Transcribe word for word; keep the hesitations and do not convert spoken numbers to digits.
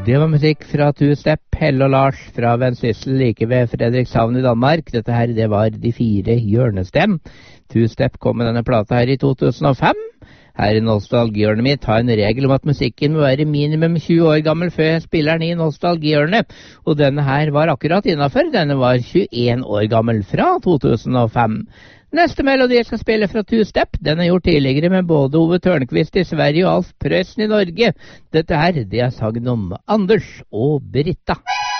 Det var musikk fra Two Step, Helle og Lars fra Vendsyssel like ved Fredrikshavn i Danmark. Dette her, det var De fire hjørnestem. Two Step kom med denne plata her i to tusen og fem. Her i Nostalgihjørnet mitt har en regel om at musikken må være minimum tjue år gammel før jeg spiller den i Nostalgihjørnet. Og denne her var akkurat innenfor. Denne var tjueen år gammel fra to tusen og fem. Neste melodi jeg skal spille fra Two Step, den er gjort tidligere med både Ove Tørnqvist i Sverige og Alf Prøysen i Norge. Dette her, det er sangen om Anders og Britta.